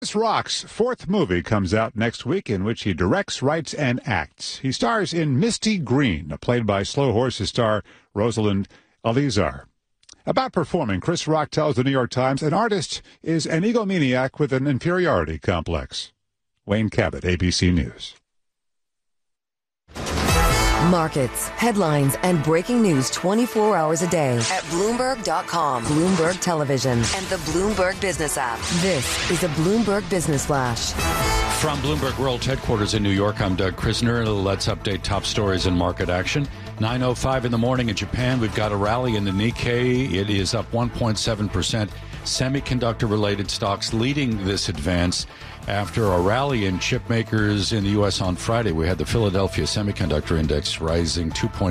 Chris Rock's fourth movie comes out next week, in which he directs, writes, and acts. He stars in Misty Green, played by Slow Horses star Rosalind Alizar. About performing, Chris Rock tells the New York Times an artist is an egomaniac with an inferiority complex. Wayne Cabot, ABC News. Markets, headlines, and breaking news 24 hours a day at Bloomberg.com, Bloomberg Television, and the Bloomberg Business app. This is a Bloomberg Business Flash. From Bloomberg World Headquarters in New York, I'm Doug Krisner. Let's update top stories and market action. 9:05 in the morning in Japan, we've got a rally in the Nikkei. It is up 1.7%. Semiconductor-related stocks leading this advance. After a rally in chip makers in the U.S. on Friday, we had the Philadelphia Semiconductor Index rising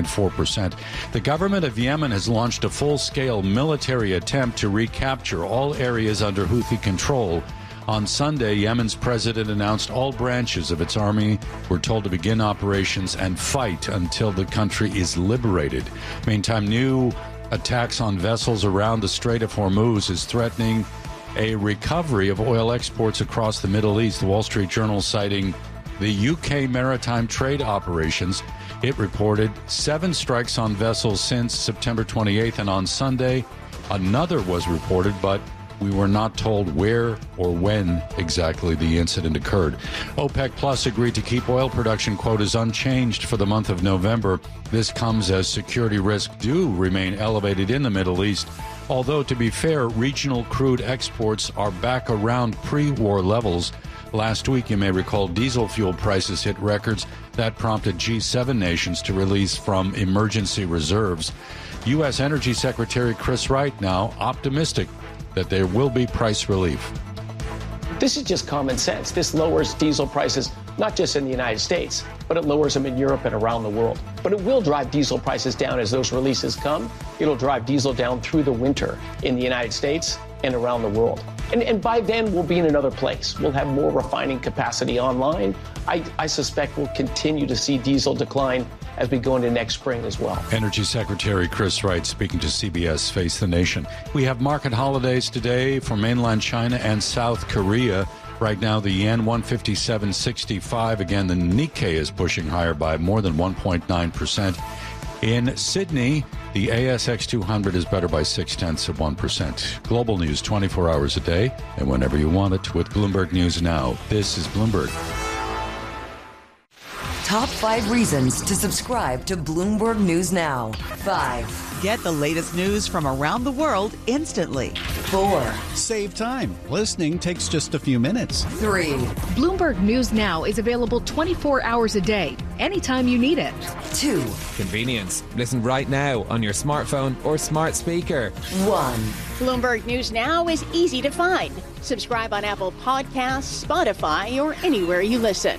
2.4%. The government of Yemen has launched a full-scale military attempt to recapture all areas under Houthi control. On Sunday, Yemen's president announced all branches of its army were told to begin operations and fight until the country is liberated. Meantime, new attacks on vessels around the Strait of Hormuz is threatening a recovery of oil exports across the Middle East. The Wall Street Journal citing the UK maritime trade operations. It reported 7 strikes on vessels since September 28th, and on Sunday, another was reported, but we were not told where or when exactly the incident occurred. OPEC Plus agreed to keep oil production quotas unchanged for the month of November. This comes as security risks do remain elevated in the Middle East. Although, to be fair, regional crude exports are back around pre-war levels. Last week, you may recall, diesel fuel prices hit records. That prompted G7 nations to release from emergency reserves. U.S. Energy Secretary Chris Wright now optimistic that there will be price relief. This is just common sense. This lowers diesel prices, not just in the United States, but it lowers them in Europe and around the world. But it will drive diesel prices down as those releases come. It'll drive diesel down through the winter in the United States and around the world. And by then, we'll be in another place. We'll have more refining capacity online. I suspect we'll continue to see diesel decline as we go into next spring as well. Energy Secretary Chris Wright speaking to CBS Face the Nation. We have market holidays today for mainland China and South Korea. Right now, the yen 157.65. Again, the Nikkei is pushing higher by more than 1.9%. In Sydney, the ASX 200 is better by 0.6%. Global news 24 hours a day and whenever you want it with Bloomberg News Now. This is Bloomberg. Top 5 reasons to subscribe to Bloomberg News Now. 5. Get the latest news from around the world instantly. 4. Save time. Listening takes just a few minutes. 3. Bloomberg News Now is available 24 hours a day, anytime you need it. 2. Convenience. Listen right now on your smartphone or smart speaker. 1. Bloomberg News Now is easy to find. Subscribe on Apple Podcasts, Spotify, or anywhere you listen.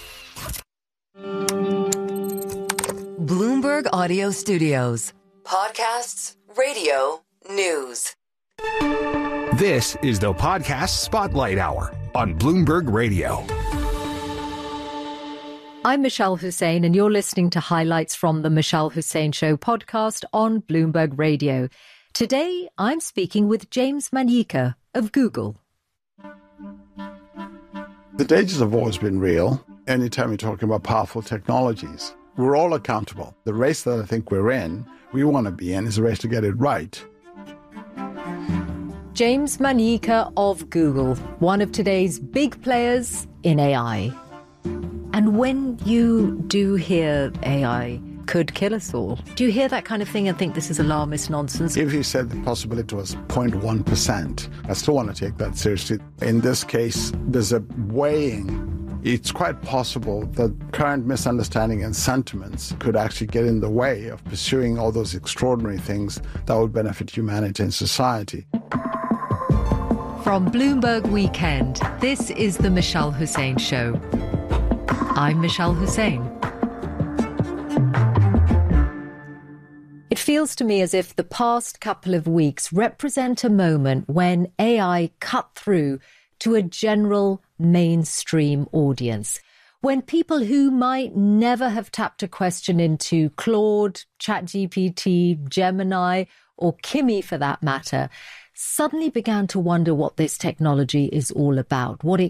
Bloomberg Audio Studios. Podcasts, radio, news. This is the Podcast Spotlight Hour on Bloomberg Radio. I'm Michelle Hussein, and you're listening to highlights from the Michelle Hussein Show podcast on Bloomberg Radio. Today, I'm speaking with James Manyika of Google. The dangers have always been real. Anytime you're talking about powerful technologies, we're all accountable. The race that I think we want to be in, is a race to get it right. James Manyika of Google, one of today's big players in AI. And when you do hear AI could kill us all, do you hear that kind of thing and think this is alarmist nonsense? If you said the possibility was 0.1%, I still want to take that seriously. In this case, there's a weighing. It's quite possible that current misunderstanding and sentiments could actually get in the way of pursuing all those extraordinary things that would benefit humanity and society. From Bloomberg Weekend, this is the Michelle Hussein Show. I'm Michelle Hussein. It feels to me as if the past couple of weeks represent a moment when AI cut through to a general mainstream audience, when people who might never have tapped a question into Claude, ChatGPT, Gemini, or Kimi for that matter, suddenly began to wonder what this technology is all about, what it